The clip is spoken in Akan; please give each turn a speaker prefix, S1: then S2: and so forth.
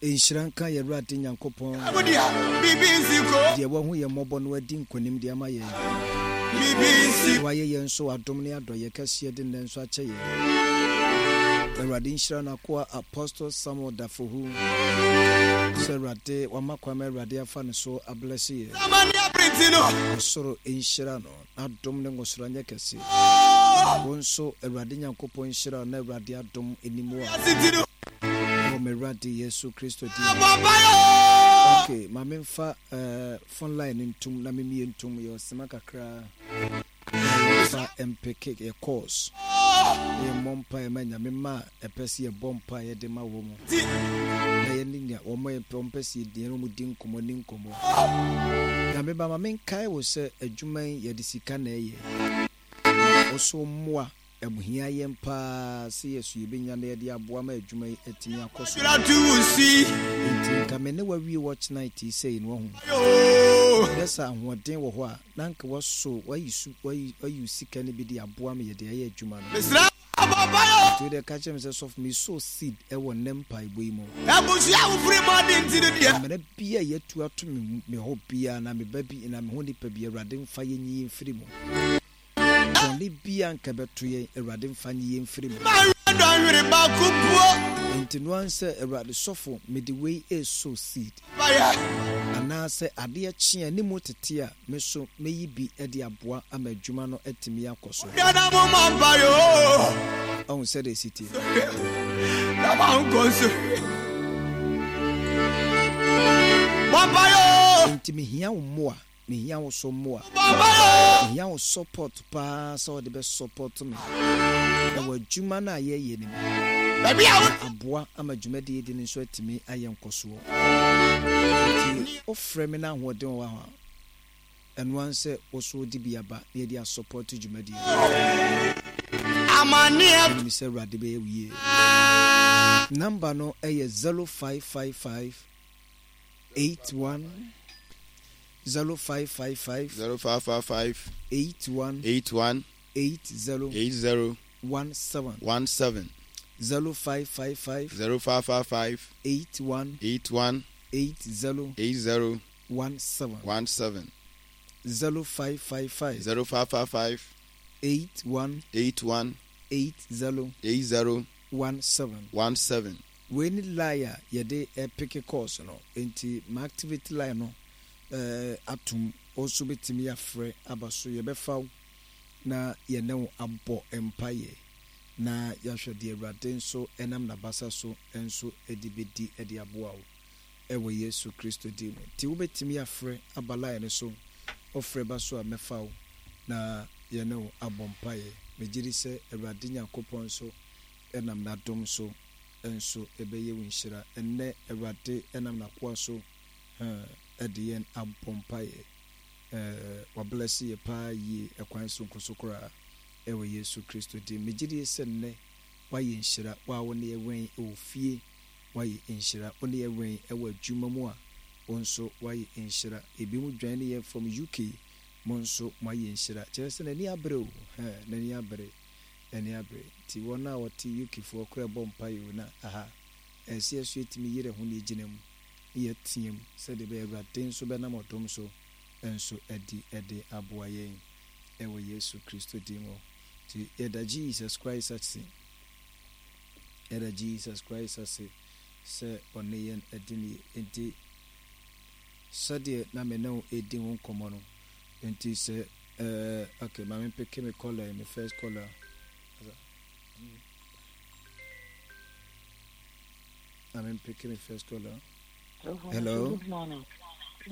S1: Inshranka ye Radi Yankopon. Dear one who ye mobon wedding conim de Amaye. Why ye so adomnia do ye cassia didn't swatch ye. The Radin Shrana Qua Apostle Samuel Dafuhu. Sir Rade, Wamakwame Radia Fan so a bless ye. Soro in Shirano, not Domino Sranya Cassi. One so a Radin Yankopo in Shirana Radia Dom anymore. Radi Yesu Christo. Okay, my main phone line in Tum Namimi and Tum your Samakakra MPK a course. A mompa mania mima a pessi a bompa a dema woman. Nayanina or my pompesi dianumudin commoding como. Nameba my main kai was a Jumay Yadisicane. Also moi. Here yempa see as you been yonder the Abuama Jumay at me. Come where we watch night, he say in one. Yes, I'm what day or what. Nanka was so why you seek anybody Abuama, the Juman. To the catch himself of me so seed, I want Nempai Wimo. I'm be a yet to up to me, hope be and I'm a baby and I'm only be a radim fire ye free. Only be ankabetuye a radim fanny in free. And to answer a rather soft midway is so seed. And now say a dear chia nimotia, meso may be Eddie Abua, I'm a Jumano etimia coso. Oh, said a city. Intimi here more. Me here was so more. Here was support pass or the best support to me. There were Jumana ye. Abua, I'm a Jumedi didn't sweat to me. I am Kosuo. Oh, Fremina, what don't want. And one said, also Dibiaba, near their support to Jumedi. I'm a near Mr. Radibe. Number no a 0555 81 0555
S2: 0555
S1: 81
S2: 81
S1: 80 17 0555
S2: 0555
S1: 81
S2: 81
S1: 80
S2: 17
S1: 0555
S2: 0555
S1: 81
S2: 80 17
S1: when liar yede epic course no enti my activity line no atum also betimi afre abaso ye befa na ye ne abo empire na yahwe de awrade nso enam na basa so enso edibedi edi aboa wo ewe Yesu Kristo di mu ti wo betimi afre abala ne so ofre baso a mefa wo na ye ne abo empire mejiri se awrade nyakopon so enam na dom so enso ebeye winshira enne awrade enam na kwa so Edian Abpompaye wa bless ye pa ye ekwan so nkosokora ewe Yesu Kristo di mejidi senne wa ye nshira wa woni ewen ofie wa ye nshira oni ewen ewa dwuma mu a onso wa ye nshira ebi mu dwan ye from UK monso ma ye nshira kyerese na ni abre o na ni abre ti wona woti UK fo kora bompaye na aha esi esu etimi yire ho ne ginam yetiem said the baby things so benam odom so enso edi aboa yen ewe Yesu Kristo dimo ti eda Jesus Christ atsi eda Jesus Christ atsi se oneyen edini enti sade na me no edi won komo no enti se okay ma me pick me color me first color I mean pick me first color. Hello.
S3: Good morning.